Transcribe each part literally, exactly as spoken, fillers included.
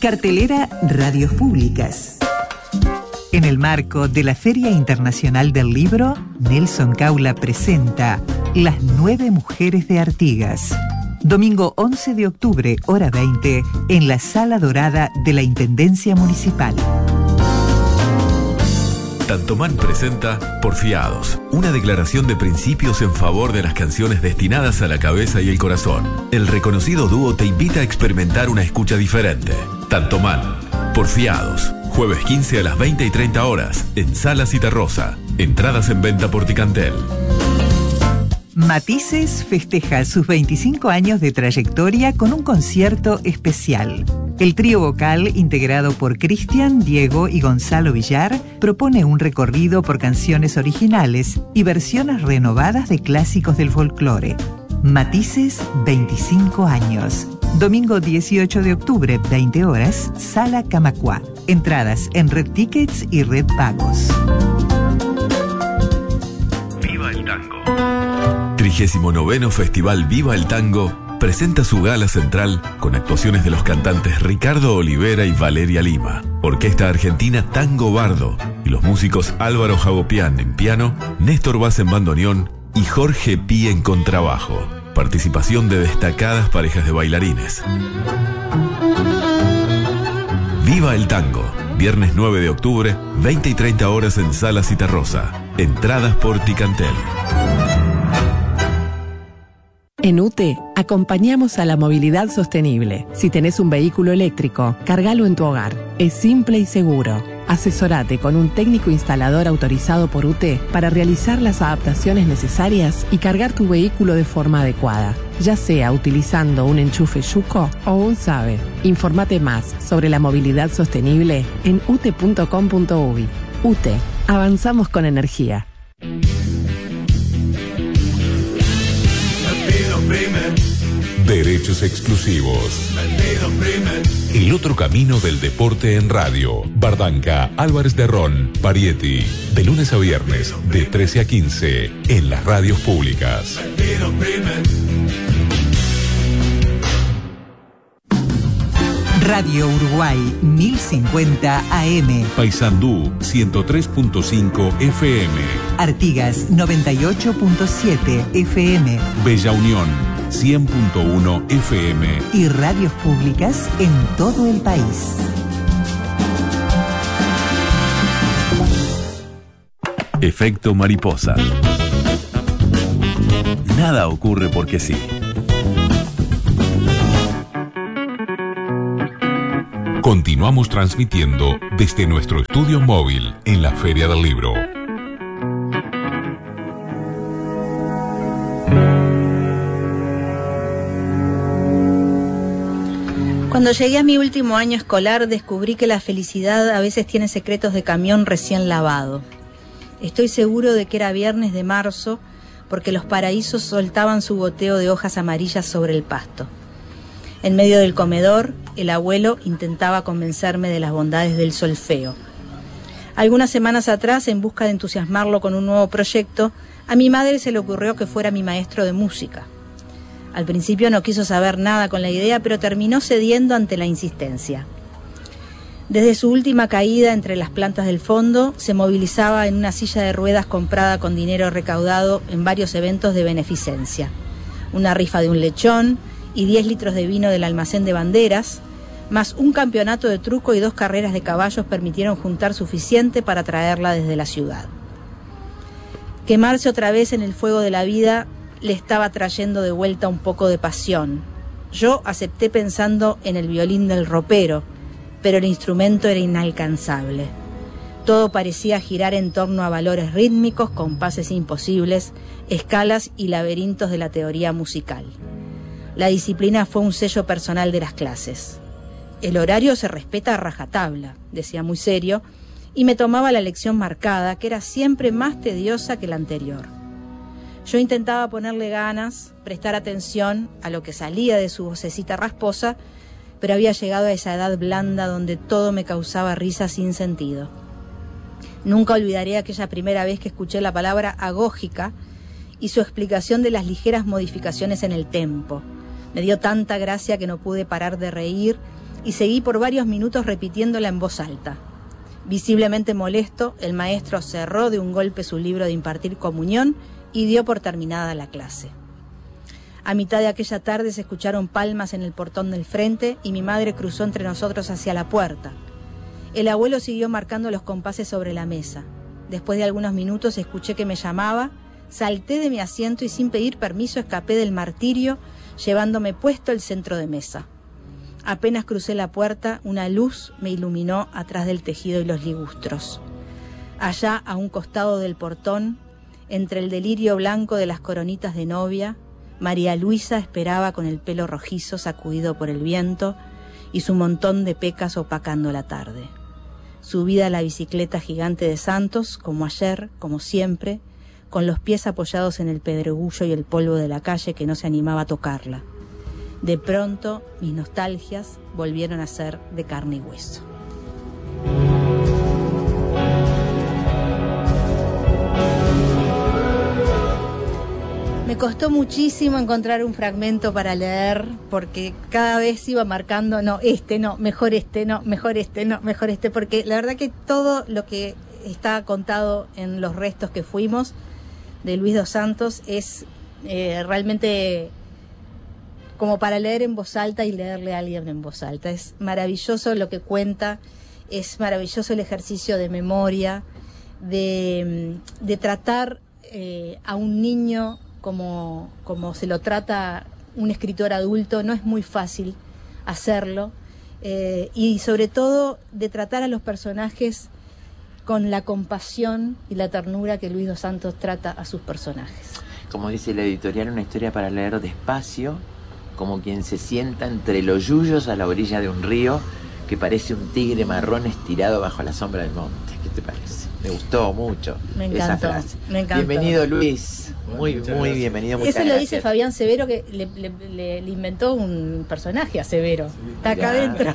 Cartelera Radios Públicas. En el marco de la Feria Internacional del Libro, Nelson Caula presenta Las Nueve Mujeres de Artigas. Domingo once de octubre, hora veinte, en la Sala Dorada de la Intendencia Municipal. Tantomán presenta Porfiados, una declaración de principios en favor de las canciones destinadas a la cabeza y el corazón. El reconocido dúo te invita a experimentar una escucha diferente. Tantomán, Porfiados, jueves quince a las veinte y treinta horas, en Sala Citarrosa. Entradas en venta por Ticantel. Matices festeja sus veinticinco años de trayectoria con un concierto especial. El trío vocal, integrado por Cristian, Diego y Gonzalo Villar, propone un recorrido por canciones originales y versiones renovadas de clásicos del folclore. Matices, veinticinco años. Domingo dieciocho de octubre, veinte horas, Sala Camacuá. Entradas en Red Tickets y Red Pagos. Viva el Tango. trigésimo noveno Festival Viva el Tango presenta su gala central con actuaciones de los cantantes Ricardo Olivera y Valeria Lima, Orquesta Argentina Tango Bardo y los músicos Álvaro Jagopián en piano, Néstor Vaz en bandoneón y Jorge Pi en contrabajo. Participación de destacadas parejas de bailarines. Viva el Tango, viernes nueve de octubre, veinte y treinta horas en Sala Citarrosa. Entradas por Ticantel. En U T E acompañamos a la movilidad sostenible. Si tenés un vehículo eléctrico, cargalo en tu hogar. Es simple y seguro. Asesorate con un técnico instalador autorizado por U T E para realizar las adaptaciones necesarias y cargar tu vehículo de forma adecuada, ya sea utilizando un enchufe Yuco o un SABE. Informate más sobre la movilidad sostenible en u t e punto com punto u b i. U T E, avanzamos con energía. Derechos exclusivos. El otro camino del deporte en radio. Bardanca, Álvarez de Ron, Parietti. De lunes a viernes, de trece a quince, en las radios públicas. Radio Uruguay mil cincuenta A M. Paysandú ciento tres punto cinco F M. Artigas noventa y ocho punto siete F M. Bella Unión cien punto uno F M. Y radios públicas en todo el país. Efecto mariposa. Nada ocurre porque sí. Continuamos transmitiendo desde nuestro estudio móvil en la Feria del Libro. Cuando llegué a mi último año escolar, descubrí que la felicidad a veces tiene secretos de camión recién lavado. Estoy seguro de que era viernes de marzo, porque los paraísos soltaban su goteo de hojas amarillas sobre el pasto. En medio del comedor, el abuelo intentaba convencerme de las bondades del solfeo. Algunas semanas atrás, en busca de entusiasmarlo con un nuevo proyecto, a mi madre se le ocurrió que fuera mi maestro de música. Al principio no quiso saber nada con la idea, pero terminó cediendo ante la insistencia. Desde su última caída entre las plantas del fondo, se movilizaba en una silla de ruedas comprada con dinero recaudado en varios eventos de beneficencia. Una rifa de un lechón y diez litros de vino del almacén de banderas, más un campeonato de truco y dos carreras de caballos permitieron juntar suficiente para traerla desde la ciudad. Quemarse otra vez en el fuego de la vida le estaba trayendo de vuelta un poco de pasión. Yo acepté pensando en el violín del ropero, pero el instrumento era inalcanzable. Todo parecía girar en torno a valores rítmicos, compases imposibles, escalas y laberintos de la teoría musical. La disciplina fue un sello personal de las clases. El horario se respeta a rajatabla, decía muy serio, y me tomaba la lección marcada, que era siempre más tediosa que la anterior. Yo intentaba ponerle ganas, prestar atención a lo que salía de su vocecita rasposa, pero había llegado a esa edad blanda donde todo me causaba risa sin sentido. Nunca olvidaré aquella primera vez que escuché la palabra agógica y su explicación de las ligeras modificaciones en el tempo. Me dio tanta gracia que no pude parar de reír y seguí por varios minutos repitiéndola en voz alta. Visiblemente molesto, el maestro cerró de un golpe su libro de impartir comunión y dio por terminada la clase. A mitad de aquella tarde se escucharon palmas en el portón del frente y mi madre cruzó entre nosotros hacia la puerta. El abuelo siguió marcando los compases sobre la mesa. Después de algunos minutos escuché que me llamaba, salté de mi asiento y sin pedir permiso escapé del martirio, llevándome puesto el centro de mesa. Apenas crucé la puerta, una luz me iluminó atrás del tejido y los ligustros. Allá, a un costado del portón, entre el delirio blanco de las coronitas de novia, María Luisa esperaba con el pelo rojizo sacudido por el viento y su montón de pecas opacando la tarde. Subida a la bicicleta gigante de Santos, como ayer, como siempre, con los pies apoyados en el pedregullo y el polvo de la calle que no se animaba a tocarla. De pronto, mis nostalgias volvieron a ser de carne y hueso. Me costó muchísimo encontrar un fragmento para leer, porque cada vez iba marcando, no, este, no, mejor este, no, mejor este, no, mejor este, porque la verdad que todo lo que está contado en Los restos que fuimos, de Luis dos Santos, es eh, realmente como para leer en voz alta y leerle a alguien en voz alta. Es maravilloso lo que cuenta, es maravilloso el ejercicio de memoria, de, de tratar eh, a un niño como, como se lo trata un escritor adulto. No es muy fácil hacerlo, eh, y sobre todo de tratar a los personajes con la compasión y la ternura que Luis dos Santos trata a sus personajes. Como dice la editorial, una historia para leer despacio, como quien se sienta entre los yuyos a la orilla de un río que parece un tigre marrón estirado bajo la sombra del monte. ¿Qué te parece? Me gustó mucho me encantó, esa frase. Me encantó. Bienvenido, Luis. Muy, Muchas muy gracias. bienvenido. Muchas Eso lo gracias. dice Fabián Severo, que le, le, le, le inventó un personaje a Severo. Sí, Está acá ya. adentro.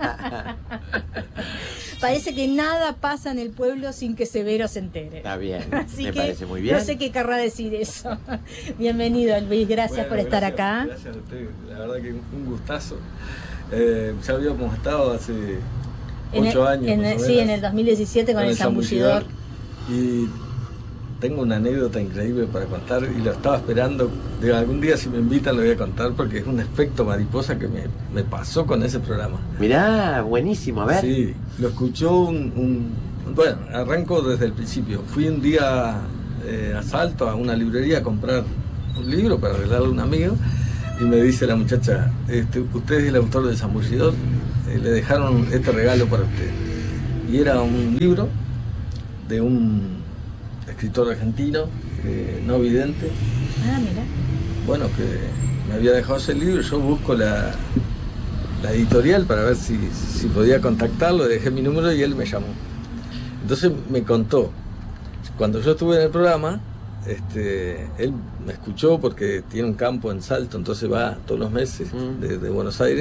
Parece que nada pasa en el pueblo sin que Severo se entere. Está bien, Así me que parece muy bien. no sé qué querrá decir eso. Bienvenido, Luis, gracias Bueno, por estar gracias, acá. Gracias a usted, la verdad que un gustazo. Eh, ya habíamos estado hace En el- ocho años. en más el- o sí, menos, en el dos mil diecisiete con, el Zambullidor. Y tengo una anécdota increíble para contar y lo estaba esperando. De algún día, si me invitan, lo voy a contar porque es un efecto mariposa que me, me pasó con ese programa. Mirá, buenísimo, a ver. Sí, lo escuchó un, un- Bueno, arranco desde el principio. Fui un día eh, a Salto, a una librería, a comprar un libro para regalarle a un amigo. Y me dice la muchacha, este, usted es el autor del Zambullidor, eh, le dejaron este regalo para usted. Y era un libro de un escritor argentino, eh, no vidente, Ah, mira. bueno, que me había dejado ese libro. Yo busco la, la editorial para ver si, si podía contactarlo, dejé mi número y él me llamó. Entonces me contó, cuando yo estuve en el programa, este, él me escuchó porque tiene un campo en Salto, entonces va todos los meses Mm. de, de Buenos Aires,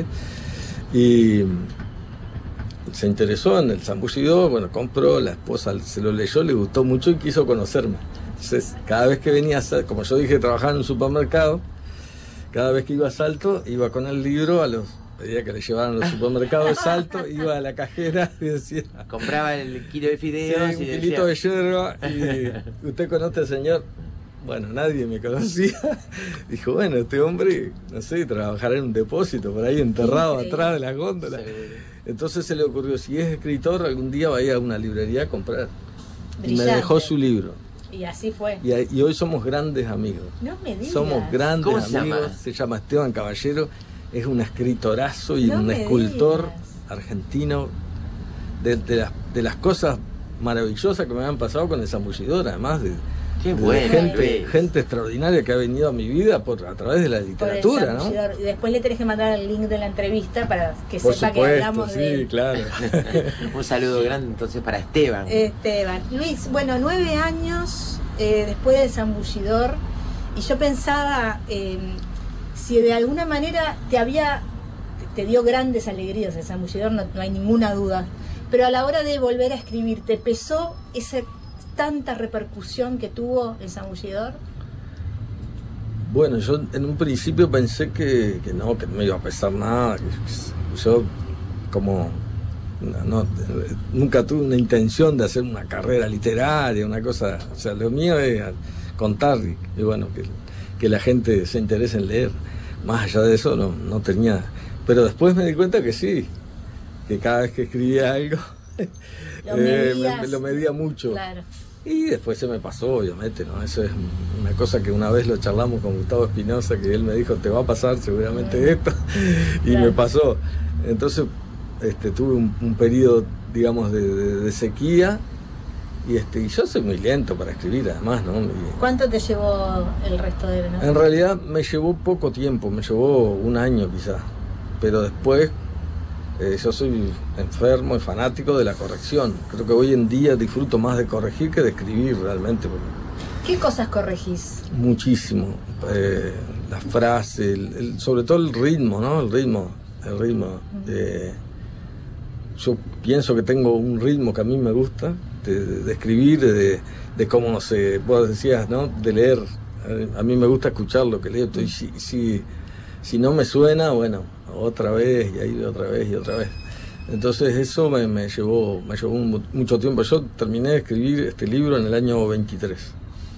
y se interesó en el Zambullidor, bueno, compró, la esposa se lo leyó, le gustó mucho y quiso conocerme. Entonces, cada vez que venía, a Sal- como yo dije, trabajaba en un supermercado, cada vez que iba a Salto, iba con el libro a los, pedía que le llevaran a los supermercados de Salto, iba a la cajera y decía, Compraba el kilo de sí, fideos un y decía, kilito de yerba, y usted conoce al señor. Bueno, nadie me conocía. Dijo, bueno, este hombre, no sé, trabajará en un depósito por ahí enterrado Increíble. atrás de la góndola. Entonces se le ocurrió, si es escritor, algún día va a ir a una librería a comprar. Y me Brillante. dejó su libro. Y así fue. Y, y hoy somos grandes amigos. No me digas. Somos grandes ¿Cómo se amigos. llama? Se llama Esteban Caballero. Es un escritorazo y No un me escultor digas. argentino. De, de las, de las cosas maravillosas que me han pasado con el Zambullidor, además de, Qué de bueno, gente, Luis. gente extraordinaria que ha venido a mi vida por, a través de la Por el literatura, ¿no? Zambullidor. Y después le tenés que mandar el link de la entrevista para que Por sepa que supuesto, hablamos sí, de él. claro. Un saludo grande entonces para Esteban. Esteban. Luis, bueno, nueve años eh, después del Zambullidor, y yo pensaba eh, si de alguna manera te había, te dio grandes alegrías el Zambullidor, no, no hay ninguna duda, pero a la hora de volver a escribir, ¿te pesó esa tanta repercusión que tuvo el Zambullidor? Bueno, yo en un principio pensé que, que no, que no me iba a pesar nada, que, que yo como no, no, nunca tuve una intención de hacer una carrera literaria, una cosa, o sea, lo mío es contar y, y bueno, que, que la gente se interese en leer. Más allá de eso no, no tenía, pero después me di cuenta que sí, que cada vez que escribía algo lo, eh, medías, me, me lo medía mucho. Claro. Y después se me pasó, obviamente, ¿no? Eso es una cosa que una vez lo charlamos con Gustavo Espinosa, que él me dijo, te va a pasar seguramente mm. esto, y claro. me pasó. Entonces este, tuve un, un periodo, digamos, de, de, de sequía, y, este, y yo soy muy lento para escribir, además, ¿no? Y, ¿cuánto te llevó el resto de la En realidad me llevó poco tiempo, me llevó un año quizás, pero después... Eh, yo soy enfermo y fanático de la corrección. Creo que hoy en día disfruto más de corregir que de escribir realmente. ¿Qué cosas corregís? Muchísimo. Eh, las frases, el, el, sobre todo el ritmo, ¿no? El ritmo. El ritmo. Eh, yo pienso que tengo un ritmo que a mí me gusta de, de, de escribir, de, de cómo, no sé, vos decías, ¿no? De leer. A mí me gusta escuchar lo que leo. Y si, si, si no me suena, bueno, otra vez y ahí otra vez y otra vez. Entonces eso me, me llevó me llevó un, mucho tiempo. Yo terminé de escribir este libro en el año veintitrés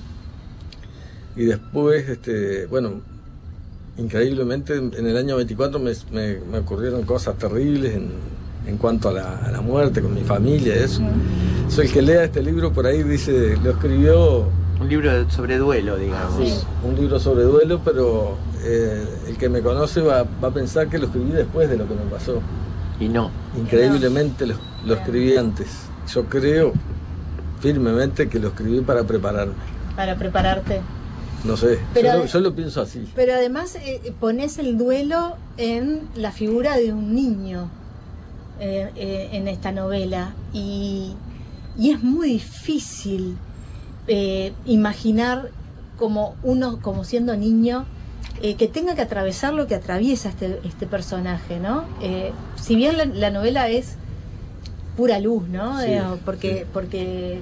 y después este bueno, increíblemente en el año veinticuatro me, me, me ocurrieron cosas terribles en, en cuanto a la, a la muerte con mi familia y eso. Uh-huh. Soy el que lea este libro por ahí dice, lo escribió un libro sobre duelo, digamos. Sí, un libro sobre duelo, pero eh, el que me conoce va, va a pensar que lo escribí después de lo que me pasó. Y no. Increíblemente lo, lo escribí antes. Yo creo firmemente que lo escribí para prepararme. Para prepararte. No sé, pero, yo, lo, yo lo pienso así. Pero además eh, pones el duelo en la figura de un niño eh, eh, en esta novela. Y, y es muy difícil Eh, imaginar como uno, como siendo niño, eh, que tenga que atravesar lo que atraviesa este, este personaje, ¿no? Eh, si bien la, la novela es pura luz, ¿no? Sí, eh, porque, sí. porque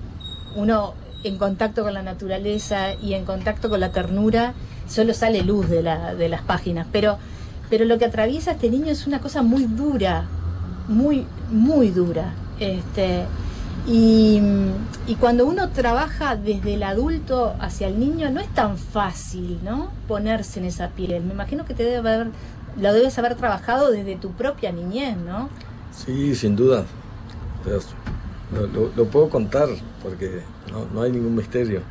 uno en contacto con la naturaleza y en contacto con la ternura solo sale luz de, la, de las páginas, pero, pero lo que atraviesa este niño es una cosa muy dura, muy, muy dura. Este, Y, y cuando uno trabaja desde el adulto hacia el niño no es tan fácil, ¿no? Ponerse en esa piel. Me imagino que te debe haber, lo debes haber trabajado desde tu propia niñez, ¿no? Sí, sin duda. Pero lo, lo, lo puedo contar porque no, no hay ningún misterio.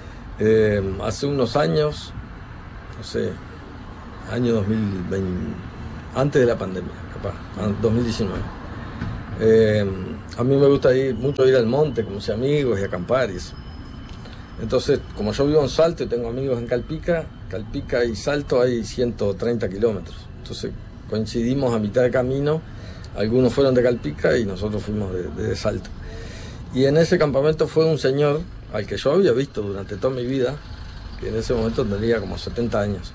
Eh, hace unos años, no sé, año dos mil veinte, antes de la pandemia, capaz, dos mil diecinueve. Eh, a mí me gusta ir mucho ir al monte con mis amigos y acampar y eso. Entonces, como yo vivo en Salto y tengo amigos en Calpica, Calpica y Salto hay ciento treinta kilómetros. Entonces coincidimos a mitad de camino, algunos fueron de Calpica y nosotros fuimos de, de Salto. Y en ese campamento fue un señor al que yo había visto durante toda mi vida, que en ese momento tendría como setenta años.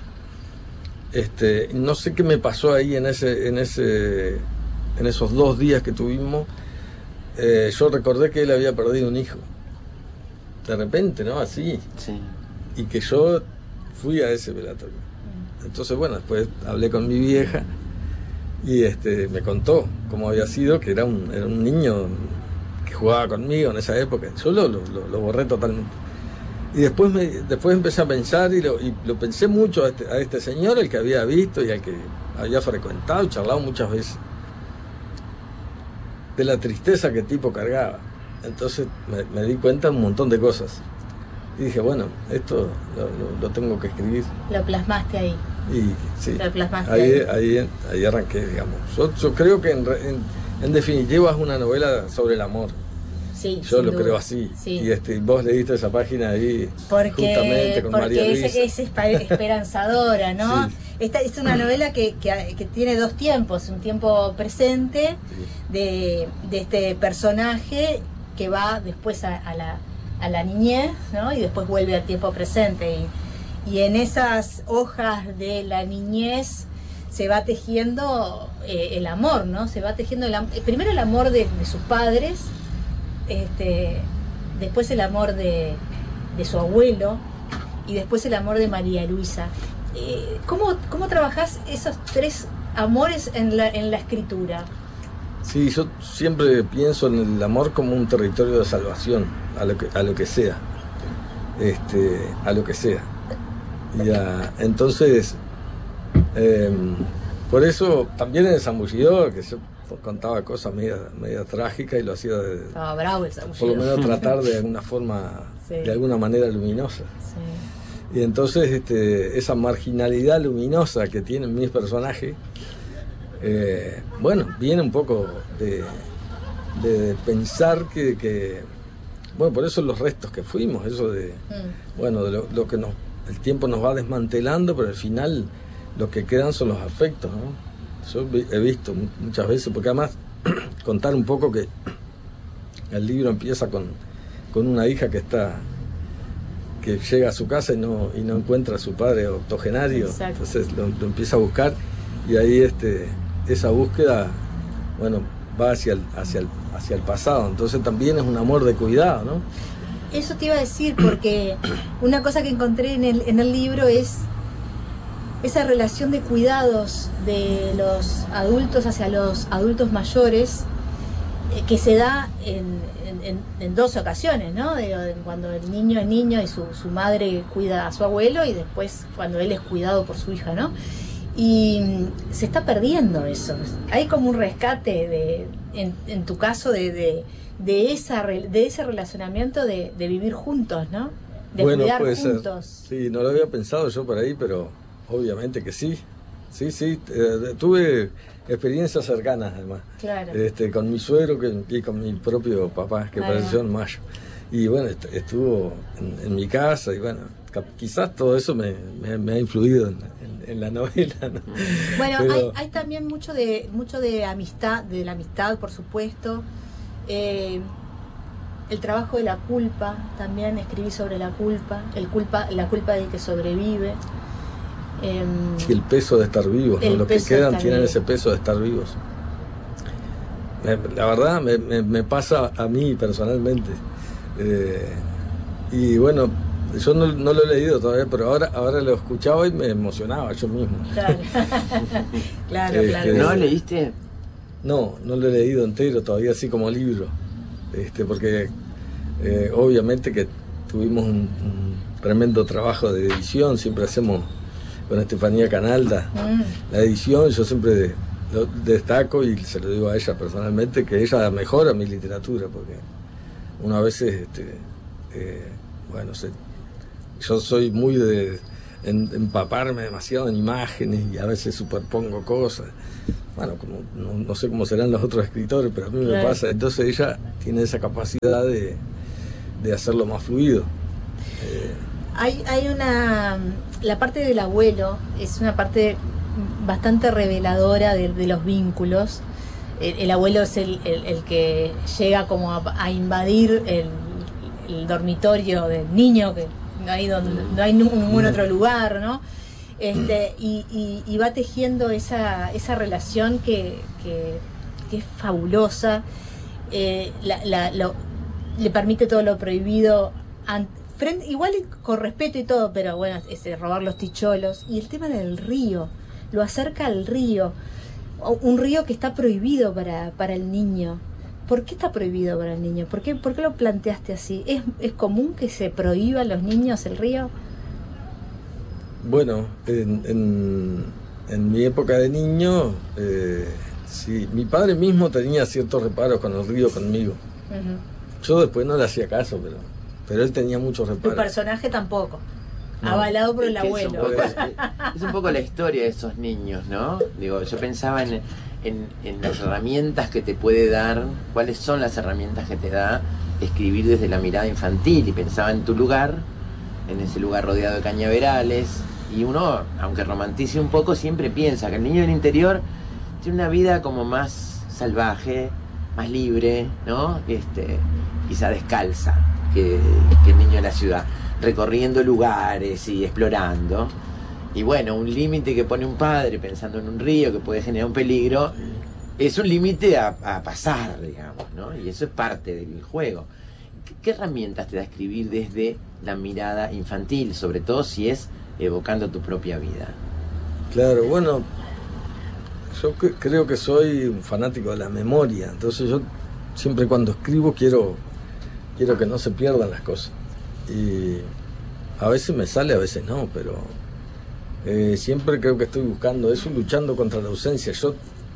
Este, no sé qué me pasó ahí en ese, en ese, en esos dos días que tuvimos. Eh, yo recordé que él había perdido un hijo. De repente, ¿no? Así. Sí. Y que yo fui a ese velatorio. Entonces, bueno, después hablé con mi vieja y este, me contó cómo había sido, que era un, era un niño que jugaba conmigo en esa época. Yo lo, lo, lo borré totalmente. Y después, me, después empecé a pensar y lo, y lo pensé mucho a este, a este señor, el que había visto y al que había frecuentado y charlado muchas veces, de la tristeza que el tipo cargaba. Entonces me, me di cuenta de un montón de cosas y dije, bueno, esto lo, lo, lo tengo que escribir. Lo plasmaste ahí. Y sí, lo plasmaste ahí, ahí. Ahí, ahí arranqué, digamos. Yo, yo creo que en, en, en definitiva es una novela sobre el amor. Sí, yo lo duda. creo así. Sí. Y este, vos leíste esa página ahí porque, justamente con porque María Luisa. Es, es esperanzadora, ¿no? Sí. Esta es una novela que, que, que tiene dos tiempos, un tiempo presente sí. de, de este personaje que va después a, a, la, a la niñez, ¿no? Y después vuelve al tiempo presente. Y, y en esas hojas de la niñez se va tejiendo eh, el amor, ¿no? Se va tejiendo el, primero el amor de, de sus padres, este, después el amor de, de su abuelo y después el amor de María Luisa. Eh, ¿cómo, ¿Cómo trabajás esos tres amores en la, en la escritura? Sí, yo siempre pienso en el amor como un territorio de salvación, a lo que, a lo que sea, este, a lo que sea. Y a, entonces, eh, por eso también en el Zambullidor, que yo contaba cosas media, media trágicas y lo hacía de, Estaba bravo el Zambullidor. por lo menos tratar de alguna forma, sí. de alguna manera luminosa. Sí. Y entonces este, esa marginalidad luminosa que tienen mis personajes, Eh, bueno, viene un poco de, de pensar que, que, bueno, por eso los restos que fuimos, eso de, mm. bueno, de lo, lo que nos, el tiempo nos va desmantelando, pero al final lo que quedan son los afectos, ¿no? Yo he visto muchas veces, porque además contar un poco que el libro empieza con, con una hija que está, que llega a su casa y no, y no encuentra a su padre octogenario. Exacto. Entonces lo, lo empieza a buscar y ahí este esa búsqueda, bueno, va hacia el, hacia el, hacia el pasado, entonces también es un amor de cuidado, ¿no? Eso te iba a decir, porque una cosa que encontré en el, en el libro es esa relación de cuidados de los adultos hacia los adultos mayores, eh, que se da en, en, en dos ocasiones, ¿no? De, de cuando el niño es niño y su, su madre cuida a su abuelo, y después cuando él es cuidado por su hija, ¿no? Y se está perdiendo eso. Hay como un rescate de, en, en tu caso de, de, de, esa, de ese relacionamiento de, de vivir juntos, ¿no? De bueno, cuidar puede juntos. Ser. Sí, no lo había pensado yo por ahí, pero obviamente que sí. Sí, sí, eh, tuve experiencias cercanas además. Claro. Este, con mi suegro que, y con mi propio papá, que claro. falleció en mayo. Y bueno, est estuvo en, en mi casa y bueno, quizás todo eso me, me, me ha influido en, en, en la novela, ¿no? Bueno, Pero... hay, hay también mucho de mucho de amistad, de la amistad, por supuesto. Eh, el trabajo de la culpa, también escribí sobre la culpa, el culpa, la culpa del que sobrevive. Eh, sí, el peso de estar vivos, ¿no? Los que quedan tienen vivo. Ese peso de estar vivos. Me, la verdad me, me, me pasa a mí personalmente. Eh, y bueno, yo no, no lo he leído todavía, pero ahora ahora lo escuchaba y me emocionaba yo mismo. Claro, claro, este, claro. ¿No leíste? No, no lo he leído entero todavía, así como libro. Este, porque eh, obviamente que tuvimos un, un tremendo trabajo de edición, siempre hacemos con Estefanía Canalda mm. la edición, yo siempre lo destaco y se lo digo a ella personalmente, que ella mejora mi literatura, porque una vez este, eh, bueno, se, yo soy muy de en, empaparme demasiado en imágenes y a veces superpongo cosas. Bueno, como, no, no sé cómo serán los otros escritores, pero a mí me pasa. Entonces ella tiene esa capacidad de, de hacerlo más fluido. Eh, hay, hay una... La parte del abuelo es una parte bastante reveladora de, de los vínculos. El, el abuelo es el, el, el que llega como a, a invadir el, el dormitorio del niño, que no hay, donde, no hay ningún otro lugar, ¿no? Este, y, y, y va tejiendo esa, esa relación que, que, que es fabulosa. Eh, la, la, lo, le permite todo lo prohibido, ante, frente, igual con respeto y todo, pero bueno, ese, robar los ticholos. Y el tema del río, lo acerca al río, un río que está prohibido para, para el niño. ¿Por qué está prohibido para el niño? ¿Por qué, por qué lo planteaste así? ¿Es, ¿Es común que se prohíba a los niños el río? Bueno, en, en, en mi época de niño, eh, sí, mi padre mismo tenía ciertos reparos con el río conmigo. Uh-huh. Yo después no le hacía caso, pero, pero él tenía muchos reparos. Tu personaje tampoco, no, avalado por el abuelo. Es un, poco, es un poco la historia de esos niños, ¿no? Digo, yo pensaba en, en, en las herramientas que te puede dar, cuáles son las herramientas que te da escribir desde la mirada infantil, y pensaba en tu lugar, en ese lugar rodeado de cañaverales. Y uno, aunque romantice un poco, siempre piensa que el niño del interior tiene una vida como más salvaje, más libre, ¿no? Este, quizá descalza que, que el niño de la ciudad, recorriendo lugares y explorando. Y bueno, un límite que pone un padre pensando en un río que puede generar un peligro, es un límite a, a pasar, digamos, ¿no? Y eso es parte del juego. ¿Qué, qué herramientas te da escribir desde la mirada infantil, sobre todo si es evocando tu propia vida? Claro, bueno, yo c- creo que soy un fanático de la memoria, entonces yo siempre cuando escribo quiero, quiero que no se pierdan las cosas. Y a veces me sale, a veces no, pero eh, siempre creo que estoy buscando eso, luchando contra la ausencia. Yo,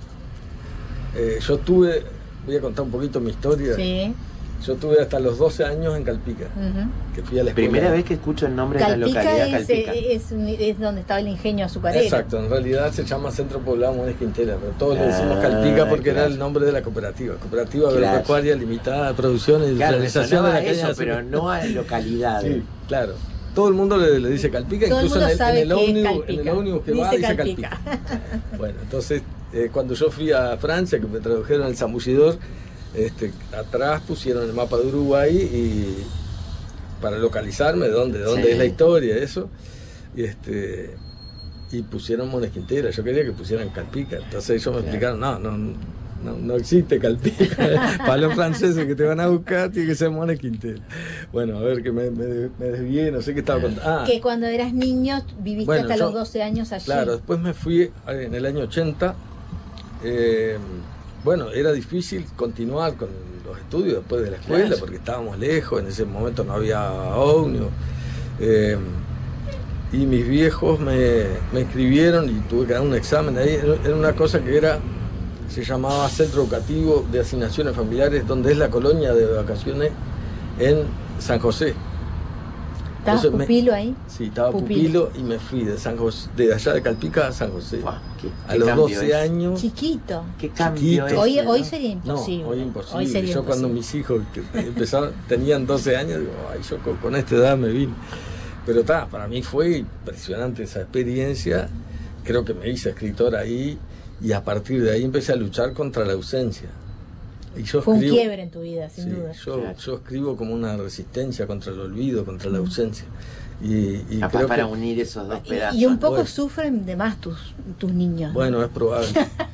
eh, yo tuve, voy a contar un poquito mi historia. Sí. Yo tuve hasta los doce años en Calpica, Uh-huh. que fui a la escuela. Primera vez que escucho el nombre de la Calpica localidad es, Calpica. es, es, es donde estaba el ingenio azucarero. Exacto, en realidad se llama Centro Poblado Mones Quintela, pero todos le decimos Ah, Calpica porque claro. era el nombre de la cooperativa. Cooperativa Claro. Agropecuaria Limitada de Producción y Claro, me Realización de sonaba la Caña eso, de pero Azúcar. no a localidades. Sí, claro. Todo el mundo le, le dice Calpica, Todo el incluso mundo en el, sabe en el que es ómnibus, en Calpica. el ómnibus que Dice va dice Calpica. Calpica. Bueno, entonces eh, cuando yo fui a Francia, que me tradujeron el zambullidor, este, atrás pusieron el mapa de Uruguay y para localizarme de dónde, de dónde Sí. es la historia, eso, y este y pusieron Mones Quintela. Yo quería que pusieran Calpica, entonces ellos me explicaron, no, no, no, no existe Calpica. Para los franceses que te van a buscar tiene que ser Mones Quintela. Bueno, a ver, que me, me, me desvié, no sé qué estaba contando. Ah, Que cuando eras niño viviste Bueno, hasta yo- los doce años allí. claro, después me fui eh, en el año ochenta. eh, bueno, era difícil continuar con los estudios después de la escuela, Claro. porque estábamos lejos, en ese momento no había ómnibus. Eh, y mis viejos me, me escribieron y tuve que dar un examen ahí. Era una cosa que era, se llamaba Centro Educativo de Asignaciones Familiares, donde es la colonia de vacaciones en San José. ¿Estabas Entonces me- pupilo ahí? Sí, estaba Pupilo. pupilo y me fui de San José, de allá de Calpica a San José. Buah, qué- A qué los cambio doce es. años. Chiquito. Qué cambio Chiquito. ese, Hoy, ¿no? hoy sería No, imposible. hoy imposible. Hoy sería yo cuando imposible. mis hijos que empezaron, tenían doce años, digo, ay, yo con, con esta edad me vine. Pero está, para mí fue impresionante esa experiencia. Creo que me hice escritor ahí y a partir de ahí empecé a luchar contra la ausencia. Y yo Fue un escribo- quiebre en tu vida, sin Sí, duda. yo, Claro. yo escribo como una resistencia contra el olvido, contra la ausencia. Y, y Capaz creo para que, unir esos dos pedazos. Y, y un poco Bueno. sufren de más tus, tus niños. ¿no? bueno, es probable.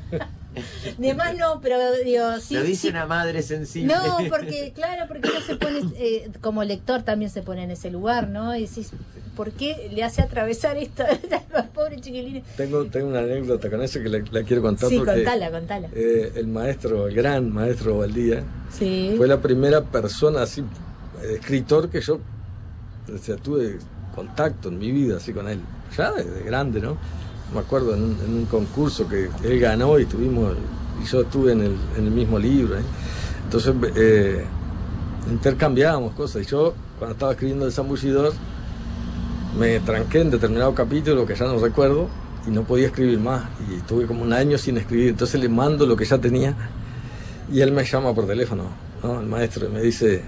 De más no, pero digo, sí. Lo dice sí. una madre sensible. No, porque, claro, porque uno se pone, eh, como lector también se pone en ese lugar, ¿no? Y decís, ¿por qué le hace atravesar esto al pobre chiquilín? tengo, tengo una anécdota con eso que la, la quiero contar Sí, porque contala, contala. eh, el maestro, el gran maestro Valdía, Sí. fue la primera persona así, eh, escritor que yo, o sea, tuve contacto en mi vida así con él, ya desde grande, ¿no? Me acuerdo en un, en un concurso que él ganó y tuvimos, y yo estuve en el, en el mismo libro, ¿eh? Entonces eh, intercambiábamos cosas, y yo cuando estaba escribiendo El Zambullidor me tranqué en determinado capítulo que ya no recuerdo y no podía escribir más, y estuve como un año sin escribir. Entonces le mando lo que ya tenía y él me llama por teléfono, ¿no? El maestro, y me dice,